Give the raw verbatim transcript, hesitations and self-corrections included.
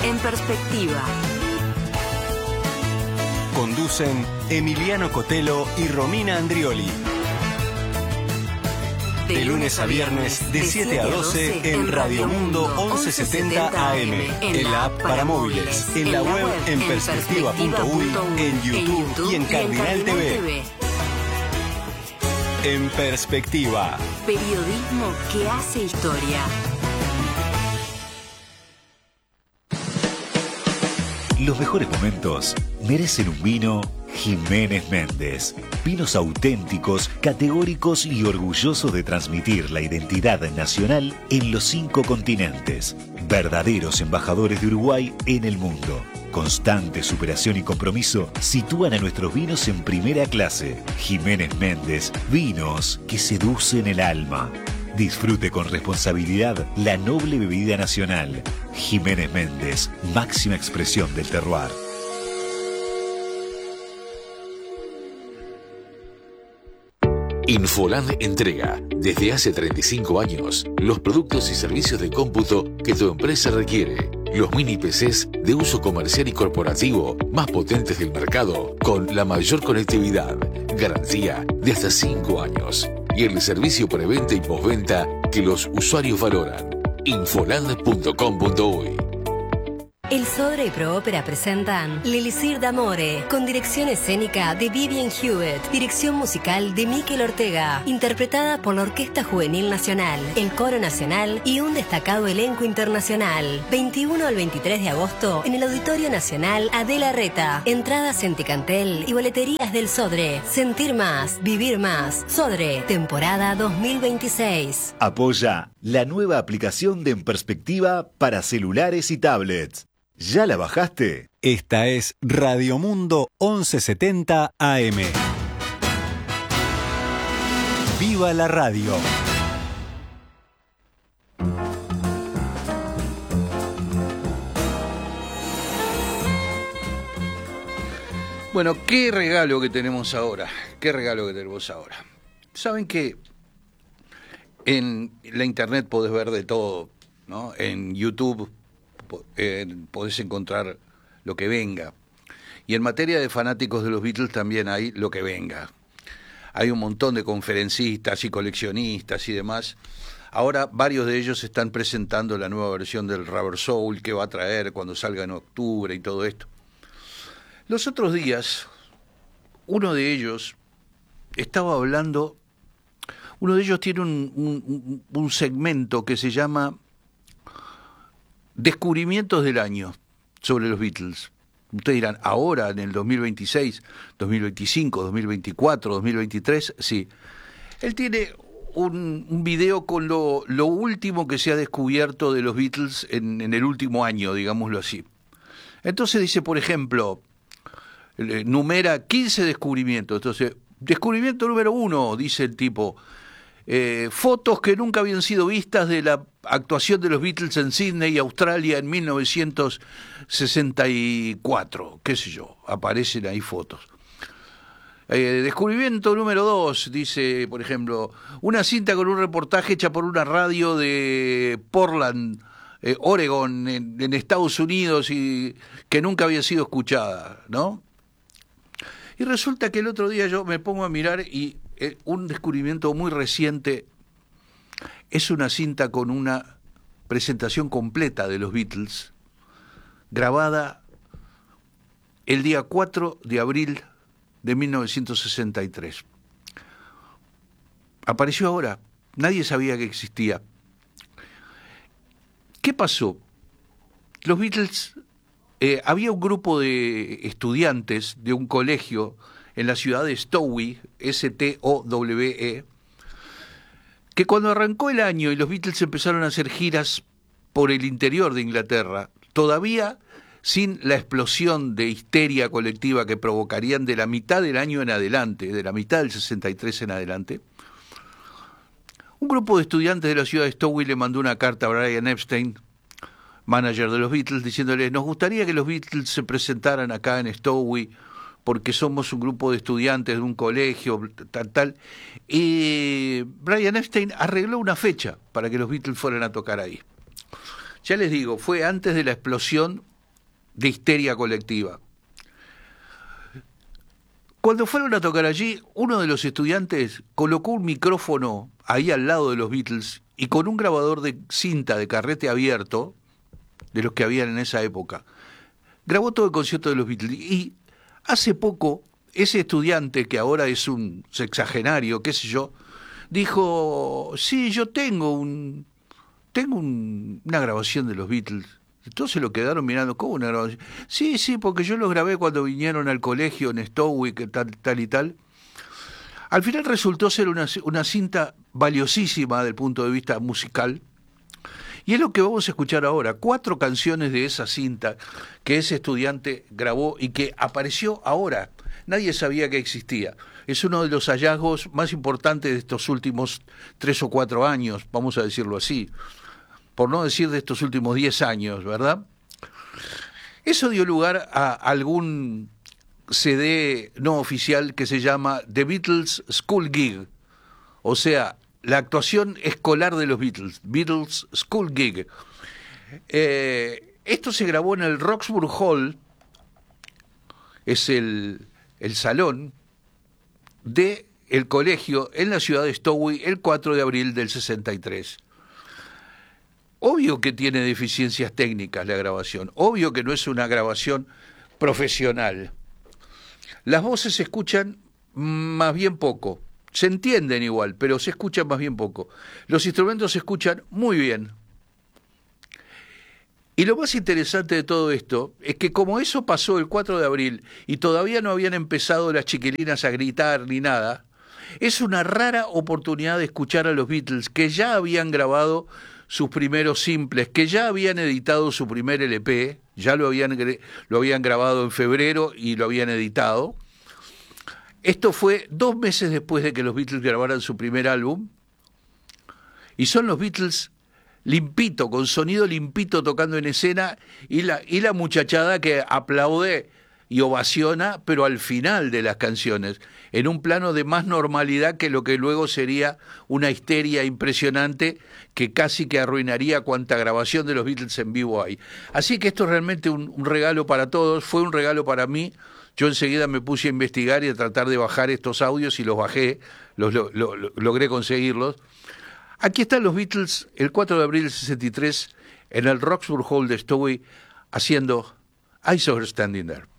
en perspectiva. Conducen Emiliano Cotelo y Romina Andrioli. De lunes a viernes, de siete a doce, en Radio Mundo once setenta A M, en la app para móviles, en la web en perspectiva punto uy, en YouTube y en Cardinal T V. En Perspectiva. Periodismo que hace historia. Los mejores momentos merecen un vino Jiménez Méndez. Vinos auténticos, categóricos y orgullosos de transmitir la identidad nacional en los cinco continentes. Verdaderos embajadores de Uruguay en el mundo. Constante superación y compromiso sitúan a nuestros vinos en primera clase. Jiménez Méndez, vinos que seducen el alma. Disfrute con responsabilidad la noble bebida nacional. Jiménez Méndez, máxima expresión del terroir. Infoland entrega, desde hace treinta y cinco años, los productos y servicios de cómputo que tu empresa requiere. Los mini P Cs de uso comercial y corporativo más potentes del mercado, con la mayor conectividad, garantía de hasta cinco años. Y el servicio preventa y postventa que los usuarios valoran. Infoland punto com punto uy. El Sodre y Proópera presentan L'Elisir d'Amore, con dirección escénica de Vivian Hewitt, dirección musical de Miquel Ortega, interpretada por la Orquesta Juvenil Nacional, el Coro Nacional y un destacado elenco internacional. veintiuno al veintitrés de agosto en el Auditorio Nacional Adela Reta. Entradas en Ticantel y boleterías del Sodre. Sentir más, vivir más. Sodre, temporada dos mil veintiséis. Apoya la nueva aplicación de En Perspectiva para celulares y tablets. ¿Ya la bajaste? Esta es Radio Mundo once setenta A M. ¡Viva la radio! Bueno, qué regalo que tenemos ahora. Qué regalo que tenemos ahora. Saben que en la internet podés ver de todo, ¿no? En YouTube Eh, podés encontrar lo que venga. Y en materia de fanáticos de los Beatles también hay lo que venga. Hay un montón de conferencistas y coleccionistas y demás. Ahora varios de ellos están presentando la nueva versión del Rubber Soul que va a traer cuando salga en octubre y todo esto. Los otros días, uno de ellos estaba hablando, uno de ellos tiene un, un, un segmento que se llama Descubrimientos del año sobre los Beatles. Ustedes dirán, ahora en el dos mil veintiséis, dos mil veinticinco, dos mil veinticuatro, dos mil veintitrés, sí. Él tiene un, un video con lo, lo último que se ha descubierto de los Beatles en, en el último año, digámoslo así. Entonces dice, por ejemplo, eh, numera quince descubrimientos. Entonces, descubrimiento número uno, dice el tipo, eh, fotos que nunca habían sido vistas de la actuación de los Beatles en Sydney, Australia, en mil novecientos sesenta y cuatro, qué sé yo, aparecen ahí fotos. Eh, descubrimiento número dos, dice, por ejemplo, una cinta con un reportaje hecha por una radio de Portland, eh, Oregon, en, en Estados Unidos, y que nunca había sido escuchada, ¿no? Y resulta que el otro día yo me pongo a mirar y eh, un descubrimiento muy reciente es una cinta con una presentación completa de los Beatles, grabada el día cuatro de abril de mil novecientos sesenta y tres. Apareció ahora, nadie sabía que existía. ¿Qué pasó? Los Beatles, eh, había un grupo de estudiantes de un colegio en la ciudad de Stowe, S T O W E, que cuando arrancó el año y los Beatles empezaron a hacer giras por el interior de Inglaterra, todavía sin la explosión de histeria colectiva que provocarían de la mitad del año en adelante, de la mitad del sesenta y tres en adelante, un grupo de estudiantes de la ciudad de Stowe le mandó una carta a Brian Epstein, manager de los Beatles, diciéndole, nos gustaría que los Beatles se presentaran acá en Stowe, porque somos un grupo de estudiantes de un colegio, tal, tal. Y Brian Epstein arregló una fecha para que los Beatles fueran a tocar ahí. Ya les digo, fue antes de la explosión de histeria colectiva. Cuando fueron a tocar allí, uno de los estudiantes colocó un micrófono ahí al lado de los Beatles y con un grabador de cinta de carrete abierto, de los que habían en esa época, grabó todo el concierto de los Beatles. Y hace poco, ese estudiante, que ahora es un sexagenario, qué sé yo, dijo, sí, yo tengo un tengo un, una grabación de los Beatles. Entonces lo quedaron mirando, ¿cómo una grabación? Sí, sí, porque yo los grabé cuando vinieron al colegio en Stowick, tal, tal y tal. Al final resultó ser una, una cinta valiosísima desde el punto de vista musical. Y es lo que vamos a escuchar ahora, cuatro canciones de esa cinta que ese estudiante grabó y que apareció ahora. Nadie sabía que existía. Es uno de los hallazgos más importantes de estos últimos tres o cuatro años, vamos a decirlo así, por no decir de estos últimos diez años, ¿verdad? Eso dio lugar a algún C D no oficial que se llama The Beatles School Gig, o sea, la actuación escolar de los Beatles, Beatles School Gig. Eh, esto se grabó en el Roxburgh Hall, es el, el salón de el colegio en la ciudad de Stowe el cuatro de abril del sesenta y tres. Obvio que tiene deficiencias técnicas la grabación, obvio que no es una grabación profesional. Las voces se escuchan más bien poco, se entienden igual, pero se escuchan más bien poco. Los instrumentos se escuchan muy bien. Y lo más interesante de todo esto es que como eso pasó el cuatro de abril y todavía no habían empezado las chiquilinas a gritar ni nada, es una rara oportunidad de escuchar a los Beatles que ya habían grabado sus primeros simples, que ya habían editado su primer L P, ya lo habían, lo habían grabado en febrero y lo habían editado. Esto fue dos meses después de que los Beatles grabaran su primer álbum, y son los Beatles limpito, con sonido limpito tocando en escena, y la, y la muchachada que aplaude y ovaciona, pero al final de las canciones, en un plano de más normalidad que lo que luego sería una histeria impresionante que casi que arruinaría cuanta grabación de los Beatles en vivo hay. Así que esto es realmente un, un regalo para todos, fue un regalo para mí. Yo enseguida me puse a investigar y a tratar de bajar estos audios y los bajé, los, lo, lo, lo, logré conseguirlos. Aquí están los Beatles el cuatro de abril del sesenta y tres en el Roxburgh Hall de Stowe haciendo I Saw Her Standing There.